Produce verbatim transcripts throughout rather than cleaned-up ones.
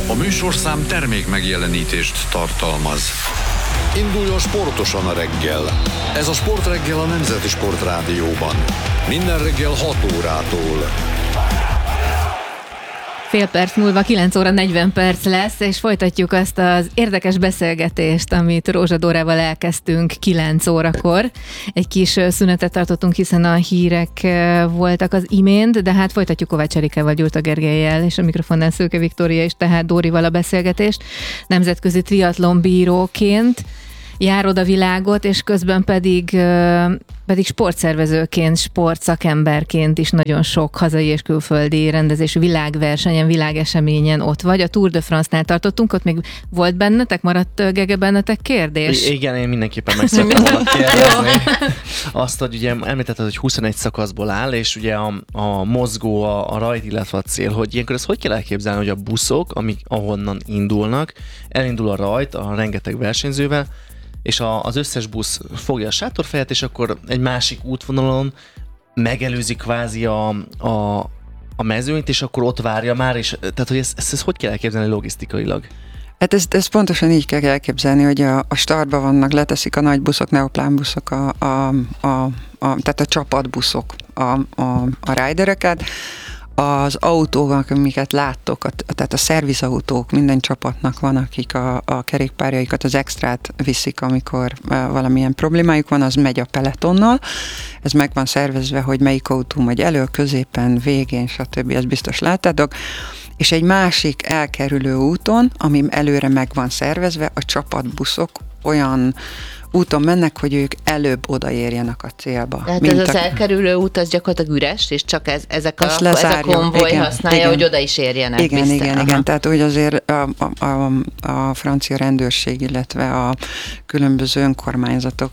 A műsorszám termék megjelenítést tartalmaz. Induljon sportosan a reggel. Ez a Sportreggel a Nemzeti Sportrádióban. Minden reggel hat órától. Fél perc múlva kilenc óra negyven perc lesz, és folytatjuk azt az érdekes beszélgetést, amit Rózsa Dórával elkezdtünk kilenc órakor. Egy kis szünetet tartottunk, hiszen a hírek voltak az imént, de hát folytatjuk Kovács Erikával, Gyurta Gergellyel és a mikrofonnál Szőke Viktória és tehát Dórival a beszélgetést. Nemzetközi triatlonbíróként járod a világot, és közben pedig, pedig sportszervezőként, sportszakemberként is nagyon sok hazai és külföldi rendezésű világversenyen, világeseményen ott vagy. A Tour de France-nál tartottunk, ott még volt bennetek, maradt Gege bennetek kérdés? I- igen, én mindenképpen meg szerettem volna kérdezni. Azt, hogy ugye említetted, hogy huszonegy szakaszból áll, és ugye a, a mozgó, a, a rajt, illetve a cél, hogy ilyenkor ezt hogy kell elképzelni, hogy a buszok, amik ahonnan indulnak, elindul a rajt a rengeteg versenyzővel, és a, az összes busz fogja a sátorfejet, és akkor egy másik útvonalon megelőzi kvázi a, a, a mezőnyt, és akkor ott várja már, és tehát, hogy ezt, ezt, ezt hogy kell elképzelni logisztikailag? Hát ezt, ezt pontosan így kell elképzelni, hogy a, a startban vannak, leteszik a nagy buszok, neoplánbuszok, a, a, a, a, tehát a csapatbuszok, a, a, a ridereket. Az autók, amiket láttok, a, tehát a szervizautók, minden csapatnak van, akik a, a kerékpárjaikat, az extrát viszik, amikor valamilyen problémájuk van, az megy a peletonnal. Ez meg van szervezve, hogy melyik autó megy elő, középen, végén, stb. Ezt biztos láttátok. És egy másik elkerülő úton, ami előre meg van szervezve, a csapatbuszok olyan úton mennek, hogy ők előbb odaérjenek a célba. Tehát ez a... az elkerülő út, az gyakorlatilag üres, és csak ez, ezek a, ez a konvoj igen, használja, igen. Hogy oda is érjenek. Igen, vissza. igen, Aha. igen. Tehát úgy azért a, a, a, a francia rendőrség, illetve a különböző önkormányzatok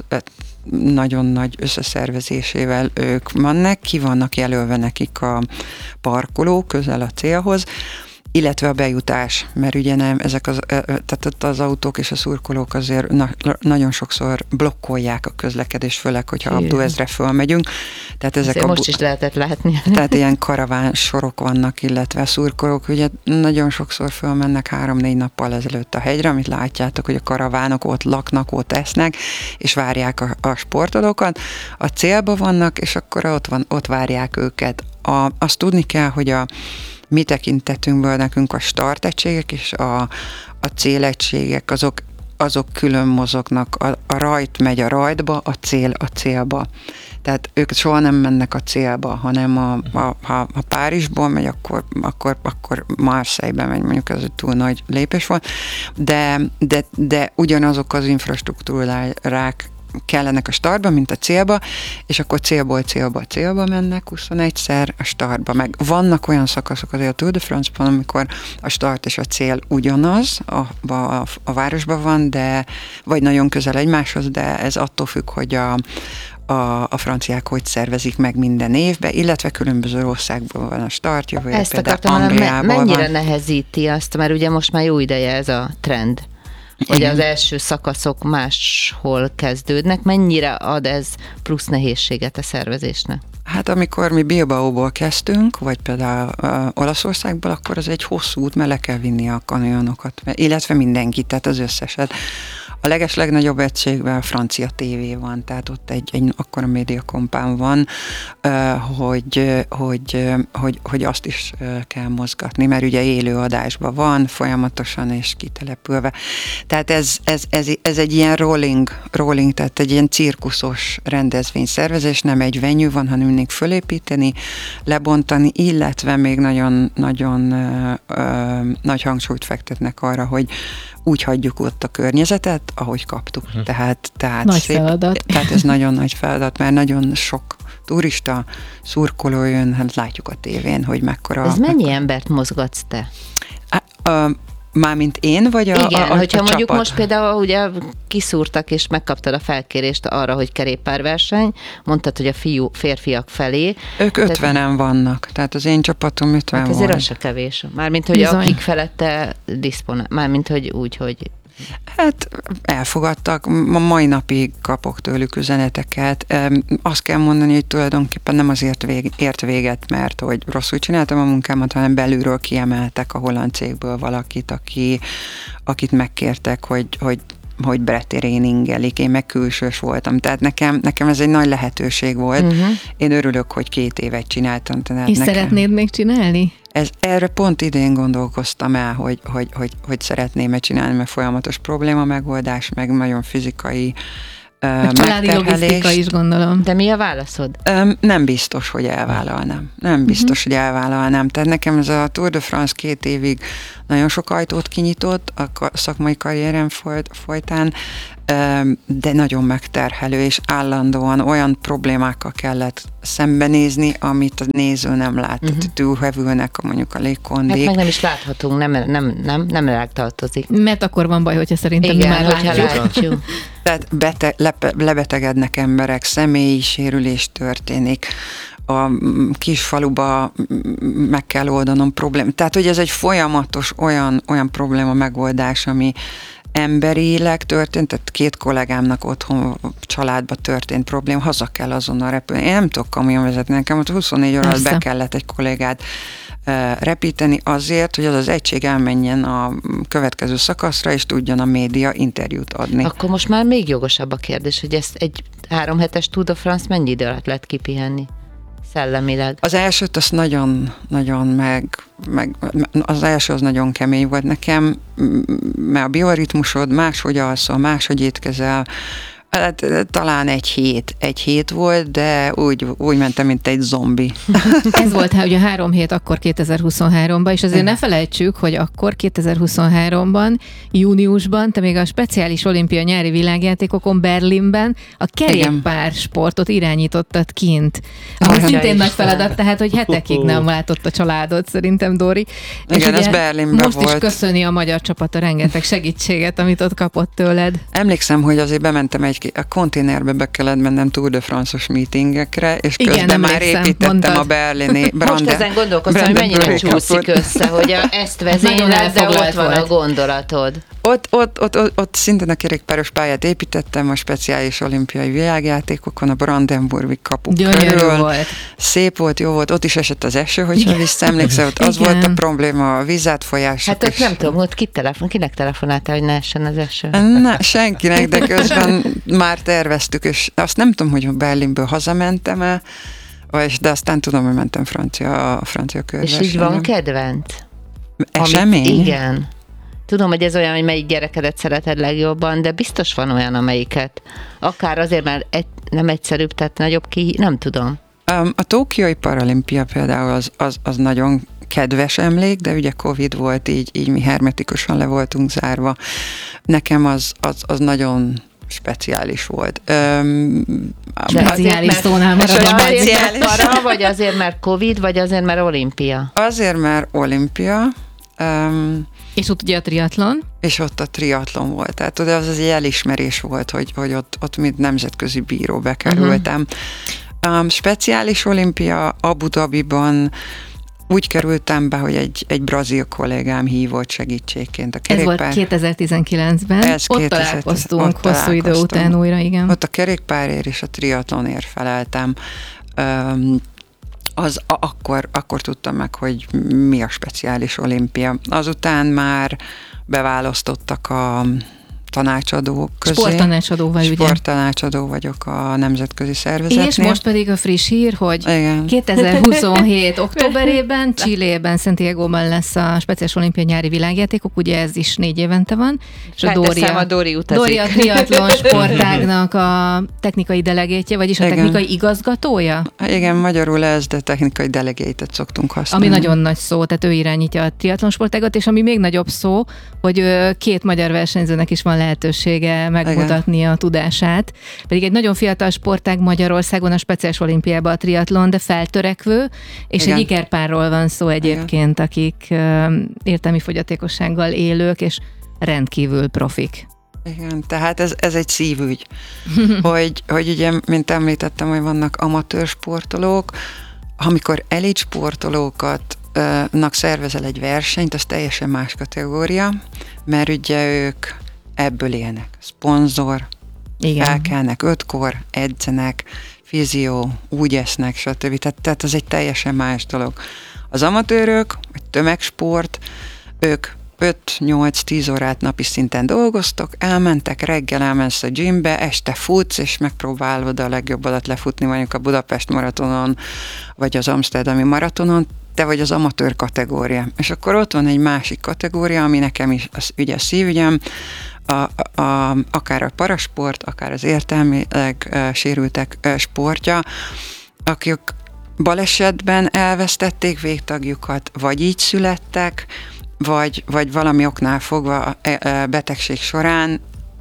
nagyon nagy összeszervezésével ők mennek, ki vannak jelölve nekik a parkoló közel a célhoz, illetve a bejutás, mert ugye nem, ezek az, tehát az autók és a szurkolók azért na, nagyon sokszor blokkolják a közlekedést, főleg, hogyha Abdó-ezre fölmegyünk. Tehát ezek a, most is lehetett látni. Tehát ilyen karaván sorok vannak, illetve a szurkolók ugye nagyon sokszor fölmennek három-négy nappal ezelőtt a hegyre, amit látjátok, hogy a karavánok ott laknak, ott esznek, és várják a, a sportolókat. A célba vannak, és akkor ott, van, ott várják őket. A, azt tudni kell, hogy a mi tekintetünkből nekünk a startegységek és a, a célegységek, azok, azok külön mozognak. A, a rajt megy a rajtba, a cél a célba. Tehát ők soha nem mennek a célba, hanem a, a, ha, ha Párizsból megy, akkor, akkor, akkor Marseille-be megy, mondjuk ez egy túl nagy lépés volt, de, de, de ugyanazok az infrastruktúrák kellenek a startba, mint a célba, és akkor célból célba célba mennek huszonegyszer a startba. Meg vannak olyan szakaszok azért a Tour de France-ban, amikor a start és a cél ugyanaz, a, a, a városban van, de vagy nagyon közel egymáshoz, de ez attól függ, hogy a A, a franciák hogy szervezik meg minden évben, illetve különböző országból van a start, jövőre ezt például akartam, Angliából mennyire van. nehezíti azt, mert ugye most már jó ideje ez a trend, hogy az első szakaszok máshol kezdődnek, mennyire ad ez plusz nehézséget a szervezésnek? Hát amikor mi Bilbaóból kezdtünk, vagy például uh, Olaszországból, akkor az egy hosszú út, mert le kell vinni a kamionokat, illetve mindenkit, tehát az összeset. A leges legnagyobb egységben a francia tévé van, tehát ott egy, egy akkora médiakompán van, hogy, hogy, hogy, hogy azt is kell mozgatni, mert ugye élő adásban van, folyamatosan és kitelepülve. Tehát ez, ez, ez, ez egy ilyen rolling, rolling, tehát egy ilyen cirkuszos rendezvényszervezés, nem egy venue van, hanem mindig fölépíteni, lebontani, illetve még nagyon, nagyon ö, ö, nagy hangsúlyt fektetnek arra, hogy úgy hagyjuk ott a környezetet, ahogy kaptuk. Hm. Tehát, tehát, nagy szép, feladat. Tehát ez nagyon nagy feladat, mert nagyon sok turista, szurkoló jön, hát látjuk a tévén, hogy mekkora... Ez mennyi embert mozgatsz te? A, a, Mármint én, vagy a, igen, a, a, hogyha a mondjuk csapat? most például ugye kiszúrtak, és megkaptad a felkérést arra, hogy kerékpárverseny, mondtad, hogy a fiú, férfiak felé. Ők ötvenen tehát, vannak, tehát az én csapatom ötven hát volt. ezért az se kevés. Mármint, hogy bizony. akik felette diszponál, mármint, hogy úgy, hogy Hát elfogadtak, ma mai napig kapok tőlük üzeneteket. Azt kell mondani, hogy tulajdonképpen nem azért vég, ért véget, mert hogy rosszul csináltam a munkámat, hanem belülről kiemeltek a holland cégből valakit, aki, akit megkértek, hogy, hogy hogy bretréningelik, én meg külsős voltam. Tehát nekem, nekem ez egy nagy lehetőség volt. Uh-huh. Én örülök, hogy két évet csináltam. Tehát és nekem... szeretnéd még csinálni? Ez, erre pont idén gondolkoztam el, hogy, hogy, hogy, hogy szeretném-e csinálni, mert folyamatos probléma megoldás, meg nagyon fizikai uh, családi logisztika is, gondolom. De mi a válaszod? Um, nem biztos, hogy elvállalnám. Nem biztos, uh-huh. hogy elvállalnám. Tehát nekem ez a Tour de France két évig nagyon sok ajtót kinyitott a szakmai karrierem folytán, de nagyon megterhelő, és állandóan olyan problémákkal kellett szembenézni, amit a néző nem lát. Uh-huh. Túlhevülnek mondjuk a légkondék. Hát meg nem is láthatunk, nem, nem, nem, nem ránk tartozik. Mert akkor van baj, hogyha szerintem igen, mi már látjuk. látjuk. Tehát bete, lepe, lebetegednek emberek, személyi sérülés történik, a kis faluba meg kell oldanom problémát. Tehát, hogy ez egy folyamatos olyan, olyan probléma megoldás, ami emberileg történt, tehát két kollégámnak otthon, családba történt probléma, haza kell azonnal repülni. Én nem tudok kamion vezetni, nekem ott huszonnégy óra alatt be kellett egy kollégát uh, repíteni azért, hogy az az egység elmenjen a következő szakaszra, és tudjon a média interjút adni. Akkor most már még jogosabb a kérdés, hogy ezt egy három hetes Tour de France mennyi idő alatt lehet kipihenni? Szellemileg. Az elsőt az nagyon, nagyon meg, meg, az első az nagyon kemény volt nekem, mert a bioritmusod máshogy alszol, máshogy étkezel, hát, talán egy hét, egy hét volt, de úgy, úgy mentem, mint egy zombi. Ez volt ugye három hét akkor kétezer-huszonháromban, és azért ne felejtsük, hogy akkor kétezer-huszonháromban, júniusban te még a speciális olimpia nyári világjátékokon Berlinben a kerékpár sportot irányítottad kint. Ami igen, szintén nagy feladat, tehát, hogy hetekig nem látott a családod, szerintem, Dori. Igen, ez Berlinben most volt. is köszöni a magyar csapat a rengeteg segítséget, amit ott kapott tőled. Emlékszem, hogy azért bementem egy a konténerbe, be kellett mennem Tour de France-os meetingekre, és igen, közben már építettem mondtad. A berlini Brande. Most ezen gondolkoztam, hogy mennyire csúszik össze, hogy a, ezt vezényled, de ott van a gondolatod. Ott, ott, ott, ott, ott szintén a kerékpáros pályát építettem a speciális olimpiai világjátékokon, a Brandenburgi kapuk körül. Volt. Szép volt, jó volt, ott is esett az eső, hogyha visszaemlékszel, ott az igen. volt a probléma, a vízátfolyások. Hát ott nem tudom, ott ki telefon, kinek telefonáltál, hogy ne essen az eső? Na, senkinek, de közben már terveztük, és azt nem tudom, hogy Berlinből hazamentem-e, de aztán tudom, hogy mentem francia, a francia körversenyre. És így van kedvenc? Esemény? Amit, igen. Tudom, hogy ez olyan, hogy melyik gyerekedet szereted legjobban, de biztos van olyan, amelyiket. Akár azért, mert egy, nem egyszerűbb, tehát nagyobb ki, nem tudom. A Tokiói Paralimpia például az, az, az nagyon kedves emlék, de ugye Covid volt, így, így mi hermetikusan le voltunk zárva. Nekem az, az, az nagyon speciális volt. Um, speciális szónál maradom. Speciális para, vagy azért, mert Covid, vagy azért, mert olimpia? Azért, mert olimpia. Um, és ott ugye a triatlon? És ott a triatlon volt. Tehát ugye az, az egy elismerés volt, hogy, hogy ott, ott mint nemzetközi bíró bekerültem. Uh-huh. Um, speciális olimpia Abu Dhabiban úgy kerültem be, hogy egy, egy brazil kollégám hívott segítségként a kerékpár. Ez volt kétezer-tizenkilencben. Ez ott találkoztunk ott hosszú idő után újra, igen. Ott a kerékpárért és a triatlonért feleltem. Um, az a, akkor, akkor tudtam meg, hogy mi a speciális olimpia. Azután már beválasztottak a tanácsadó közé. Sporttanácsadó vagy, ugye? Sporttanácsadó vagyok a nemzetközi szervezetnél. És most pedig a friss hír, hogy igen. kétezer-huszonhét októberében Chilében, Santiagoban lesz a speciális olimpia nyári világjátékok, ugye ez is négy évente van. És a Dori a, Dori utazik. Dori a triatlon sportágnak a technikai delegétje, vagyis a igen. technikai igazgatója? Igen, magyarul ez, de technikai delegétet szoktunk használni. Ami nagyon nagy szó, tehát ő irányítja a triatlon sportágat, és ami még nagyobb szó, hogy két magyar versenyzőnek is van lehetősége megmutatni igen. a tudását. Pedig egy nagyon fiatal sportág Magyarországon a speciális olimpiában a triatlon, de feltörekvő, és igen. egy ikerpárról van szó egyébként, igen. akik uh, értelmi fogyatékossággal élők, és rendkívül profik. Igen, tehát ez, ez egy szívügy, hogy, hogy ugye, mint említettem, hogy vannak amatőr sportolók, amikor elit sportolókat nak szervezel egy versenyt, az teljesen más kategória, mert ugye ők ebből élnek. Szponzor, Igen. felkelnek ötkor, edzenek, fizió, úgy esznek, stb. Tehát, tehát ez egy teljesen más dolog. Az amatőrök, vagy tömegsport, ők öt-nyolc-tíz órát napi szinten dolgoztok, elmentek, reggel elmensz a gymbe, este futsz, és megpróbálod a legjobb alatt lefutni, mondjuk a Budapest maratonon, vagy az amsterdami maratonon, te vagy az amatőr kategória. És akkor ott van egy másik kategória, ami nekem is az ügyes szívügyem, a, a, akár a parasport, akár az értelmileg uh, sérültek uh, sportja, akik balesetben elvesztették végtagjukat, vagy így születtek, vagy, vagy valami oknál fogva a betegség során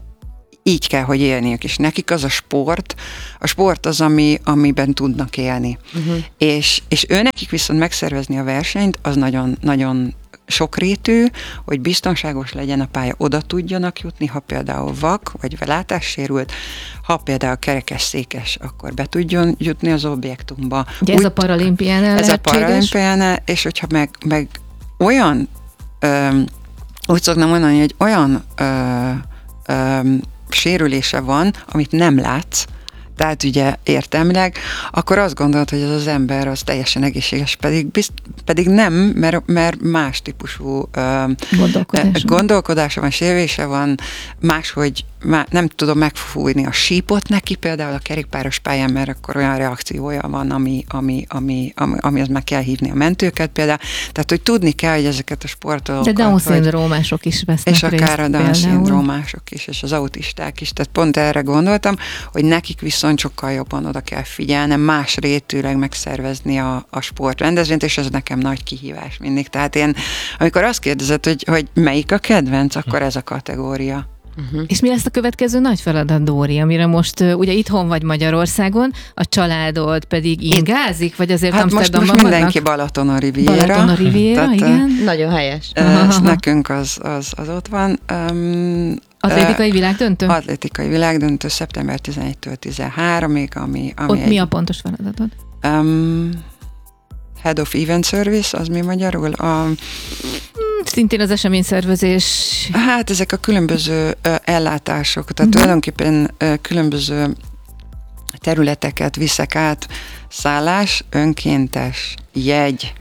így kell, hogy élniük, és nekik az a sport, a sport az, ami, amiben tudnak élni. Uh-huh. És, és ő nekik viszont megszervezni a versenyt, az nagyon, nagyon sokrétű, hogy biztonságos legyen a pálya, oda tudjanak jutni, ha például vak, vagy látássérült, ha például kerekesszékes, akkor be tudjon jutni az objektumba. Ugye ez Úgy, a paralimpiánál Ez lehetséges? A paralimpiánál, és hogyha meg, meg olyan, öm, úgy szoktam mondani, hogy olyan öm, öm, sérülése van, amit nem látsz, tehát ugye értelmileg, akkor azt gondolod, hogy az az ember az teljesen egészséges, pedig, bizt, pedig nem, mert, mert más típusú gondolkodása. gondolkodása van, sérülése van, máshogy má, nem tudom megfújni a sípot neki, például a kerékpáros pályán, mert akkor olyan reakciója van, ami, ami, ami, ami, ami az meg kell hívni a mentőket például. Tehát, hogy tudni kell, hogy ezeket a sportolókat... De Down-szindrómások is vesznek és részt. És akár a Down-szindrómások is, és az autisták is. Tehát pont erre gondoltam, hogy nekik viszont sokkal jobban oda kell figyelni, más rétűleg megszervezni a, a sportrendezvényt, és ez nekem nagy kihívás mindig. Tehát én, amikor azt kérdezed, hogy, hogy melyik a kedvenc, akkor ez a kategória. Uh-huh. És mi lesz a következő nagy feladat, Dóri, amire most uh, ugye itthon vagy Magyarországon, a családod pedig ingázik, vagy azért hát Amsterdamban most, most mindenki vannak? Balaton a Riviera. Balaton a Riviera, tehát, igen. Nagyon helyes. Ez nekünk az, az, az ott van. Um, Atlétikai uh, világdöntő? Atlétikai világdöntő szeptember tizenegytől tizenháromig, ami, ami ott egy, mi a pontos feladatod? Um, Head of Event Service, az mi magyarul? A, Szintén az eseményszervezés. Hát ezek a különböző uh, ellátások, tehát uh-huh. tulajdonképpen uh, különböző területeket viszek át, szállás, önkéntes, jegy,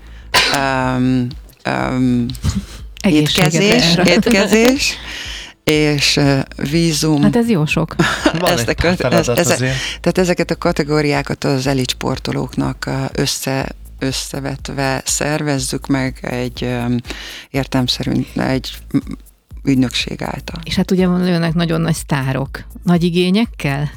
um, um, étkezés, étkezés, és uh, vízum. Hát ez jó sok. Van egy a, feladat ez, azért. Tehát ezeket a kategóriákat az elit sportolóknak össze összevetve szervezzük meg egy um, értelmszerű, egy ügynökség által. És hát ugye jönnek nagyon nagy sztárok, nagy igényekkel?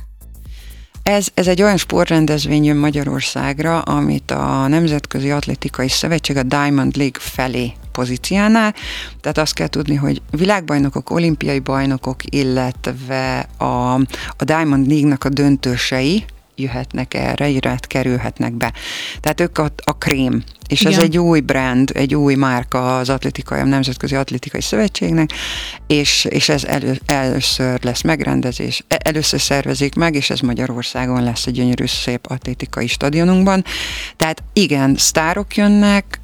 Ez, ez egy olyan sportrendezvény jön Magyarországra, amit a Nemzetközi Atlétikai Szövetség a Diamond League felé pozícionál. Tehát azt kell tudni, hogy világbajnokok, olimpiai bajnokok, illetve a, a Diamond League-nak a döntősei jöhetnek erre, illetve kerülhetnek be. Tehát ők a, a krém, és igen. Ez egy új brand, egy új márka az atlétikai, a Nemzetközi Atlétikai Szövetségnek, és, és ez elő, először lesz megrendezés, először szervezik meg, és ez Magyarországon lesz egy gyönyörű, szép atlétikai stadionunkban. Tehát igen, sztárok jönnek,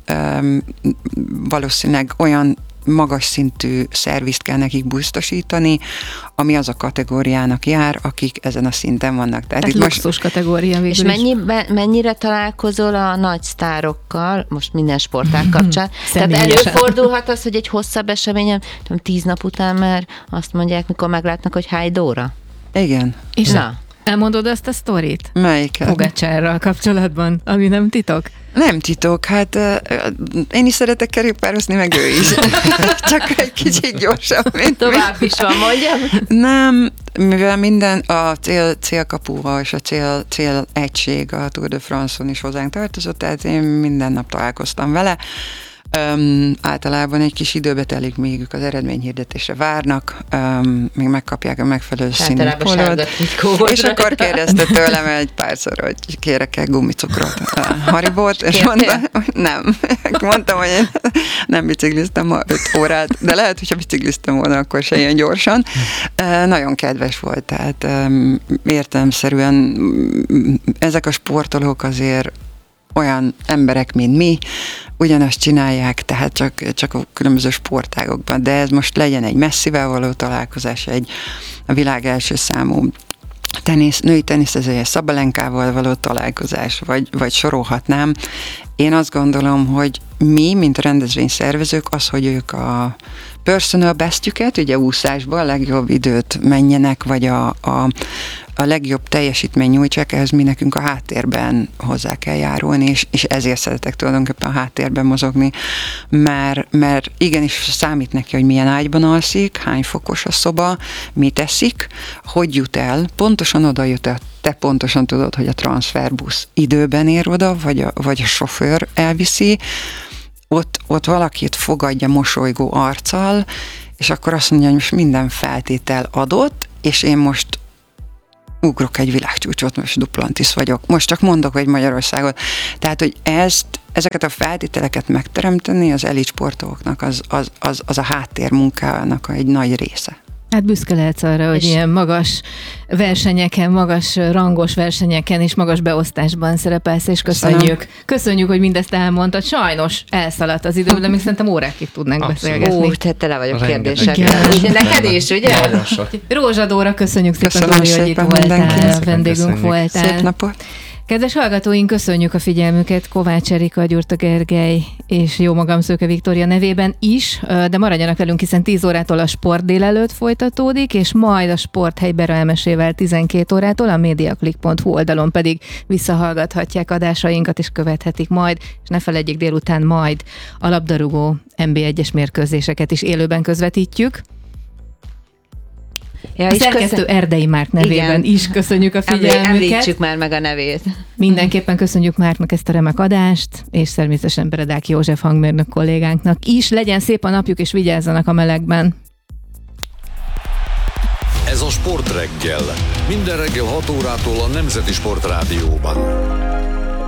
valószínűleg olyan magas szintű szervizt kell nekik biztosítani, ami az a kategóriának jár, akik ezen a szinten vannak. Tehát, Tehát luxus most... kategória végül És mennyi, be, mennyire találkozol a nagy sztárokkal, most minden sportág kapcsán? Tehát előfordulhat az, hogy egy hosszabb eseményen, tudom, tíz nap után már azt mondják, mikor meglátnak, hogy háj Dóra? Igen. És na? Elmondod ezt a sztorit? Melyiket? Pogacsárral kapcsolatban, ami nem titok? Nem titok, hát uh, én is szeretek kerékpározni, meg ő is. Csak egy kicsit gyorsabb, mint tovább is van, mondjam. Nem, mivel minden a cél, célkapuval és a cél, cél egység a Tour de France-on is hozzánk tartozott, tehát én minden nap találkoztam vele. Um, általában egy kis időbe telik, még ők az eredményhirdetésre várnak, um, még megkapják a megfelelő színű polót. És akkor kérdezte tőlem egy párszor, hogy kérek-e gumicukrot, uh, Haribót, és mondtam, hogy nem. Mondtam, hogy én nem bicikliztem ma öt órát, de lehet, hogyha bicikliztem volna, akkor se ilyen gyorsan. Uh, nagyon kedves volt, tehát um, értelemszerűen ezek a sportolók azért olyan emberek, mint mi, ugyanazt csinálják, tehát csak, csak a különböző sportágokban, de ez most legyen egy Messivel való találkozás, egy a világ első számú tenisz, női teniszezője Szabalenkával való találkozás, vagy, vagy sorolhatnám. Én azt gondolom, hogy mi, mint rendezvényszervezők, az, hogy ők a personal bestjüket, ugye úszásban a legjobb időt menjenek, vagy a, a, a legjobb teljesítmény nyújtsák, ehhez mi nekünk a háttérben hozzá kell járulni, és, és ezért szeretek tulajdonképpen a háttérben mozogni, mert, mert igenis számít neki, hogy milyen ágyban alszik, hány fokos a szoba, mit eszik, hogy jut el, pontosan oda jut el, te pontosan tudod, hogy a transferbusz időben ér oda, vagy a, vagy a sofőr elviszi, ott, ott valakit fogadja mosolygó arccal, és akkor azt mondja, hogy most minden feltétel adott, és én most ugrok egy világcsúcsot, most Duplantis vagyok. Most csak mondok egy Magyarországot. Tehát, hogy ezt, ezeket a feltételeket megteremteni az elit sportolóknak az, az, az, az a háttérmunkának egy nagy része. Hát büszke lehetsz arra, hogy ilyen magas versenyeken, magas rangos versenyeken és magas beosztásban szerepelsz, és köszönjük. Köszönöm. Köszönjük, hogy mindezt elmondtad. Sajnos elszaladt az idő, de még szerintem órákig tudnánk Abszolút. beszélgetni. Ó, te tele vagyok Rengeteg kérdésekkel. Ugye neked is, ugye? Nagyon sok. Rózsa Dóra, köszönjük szépen, Köszönöm Dóri, hogy itt szépen voltál, mindenkinek. vendégünk Köszönjük. voltál. Szép napot! Kedves hallgatóink, köszönjük a figyelmüket Kovács Erika, Gyurta Gergely és jó magam Szőke Viktória nevében is, de maradjanak velünk, hiszen tíz órától a Sport délelőtt folytatódik, és majd a Sporthely Bera Elmesével tizenkét órától, a mediaclick pont hu oldalon pedig visszahallgathatják adásainkat, és követhetik majd, és ne feledjék, délután majd a labdarúgó en bé egyes mérkőzéseket is élőben közvetítjük. Ja, A szerkesztő köszön... Erdei Márk nevében Igen. is köszönjük a figyelmüket. Említsük már meg a nevét. Mindenképpen köszönjük Márknak ezt a remek adást, és természetesen Beredák József hangmérnök kollégánknak is. Legyen szép a napjuk, és vigyázzanak a melegben. Ez a Sportreggel. Minden reggel hat órától a Nemzeti Sportrádióban.